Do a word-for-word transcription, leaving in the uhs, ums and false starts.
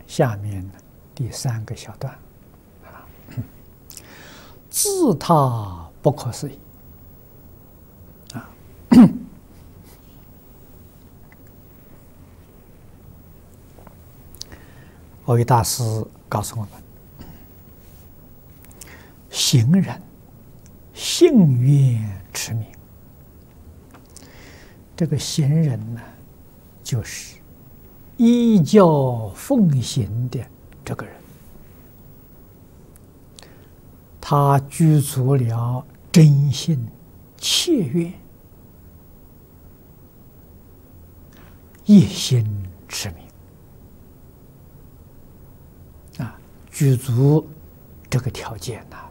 下面的第三个小段啊，自他不可思议啊。蕅益大师告诉我们，行人信愿持名。这个行人呢，就是依教奉行的这个人，他具足了真心切愿，一心持名啊，具足这个条件呐、啊。